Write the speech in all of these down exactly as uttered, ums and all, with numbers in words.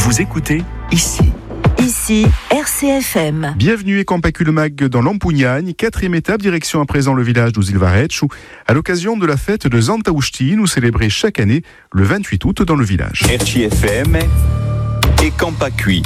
Vous écoutez ici. Ici, R C F M. Bienvenue et Campaculemag dans l'Ampugnagne, quatrième étape, direction à présent le village d'Usilvarecciu, à l'occasion de la fête de Santa Agustin, célébrée chaque année le vingt-huit août dans le village. R C F M e Campacui.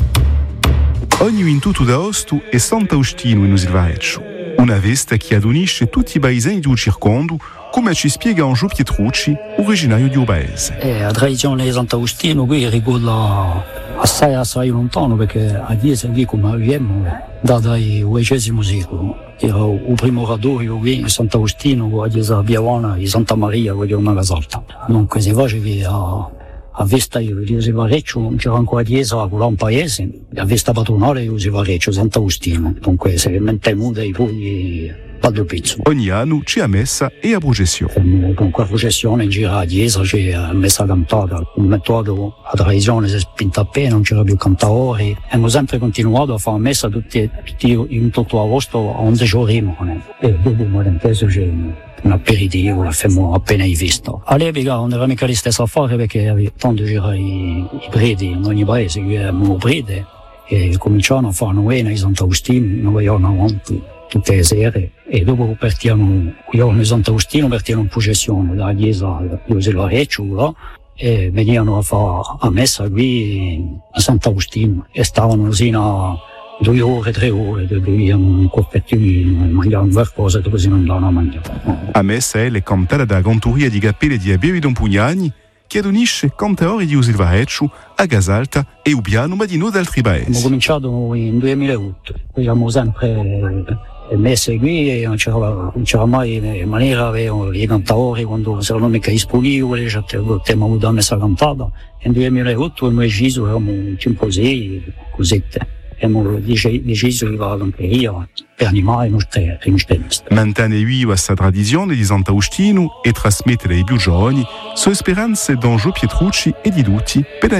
Ogni vintuto d'agosto è Santa Agustino in Usilvarecciu, una festa che adunisce tutti i paesani di un circondo, come ci spiega Angiò Pietrucci, originario di un paese. Eh, la tradizione di Sant'Agostino qui ricorda assai assai lontano, perché a chiesa qui come viviamo data il undicesimo secolo. Era il primo raddoio qui in Sant'Agostino con la chiesa piavana di Santa Maria, che è una casalta. Dunque si face che a, a festa di Usilvarecciu non c'era ancora chiesa con un paese, la festa patronale di Usilvarecciu, Sant'Agostino. Dunque si è mantenuta i fogli. Ogni anno c'è a messa e a processione. Con la processione in giro alla chiesa c'è la messa cantata. Un metodo, la tradizione si è spinta appena, non c'era più cantatori. Abbiamo sempre continuato a fare messa tutti, tutti in tutto agosto a undici ore rimane. E dopo il peso c'è un aperitivo, l'abbiamo appena visto. All'epoca non era mica la stessa affare, perché tanto c'erano i, i preti in ogni paese, che erano preti, e cominciavano a fare novena di Sant'Agostino, nove giorni avanti. Tutte le sere, e dopo partivano, il giorno di Sant'Agostino partivano in processione dalla chiesa di Usilvarecciu, no? E venivano a fare a messa qui a Sant'Agostino e stavano così a due ore, tre ore, bevivano un coppetino, mangiavano qualcosa e dopo si andavano a mangiare. A messa è le cantata da cantoria di cappelle di Abbevi d'Ampugnagne, che adunisce cantatori di Usilvarecciu a Casalta e Ubiano, ma di noi d'altri paesi. Abbiamo cominciato in duemilaotto, poi abbiamo sempre messe qui e non c'era, non c'era mai in maniera, avevano i cantatori quando erano mica disponibili, abbiamo avuto la messa cantata. In duemilaotto abbiamo deciso, eravamo così, cosette. Abbiamo deciso di fare la canteria per animare i nostri rinstenti. Mantenere viva questa tradizione di Sant'Agostino e trasmettere ai più giovani sue speranze d'Angiò Pietrucci e di tutti per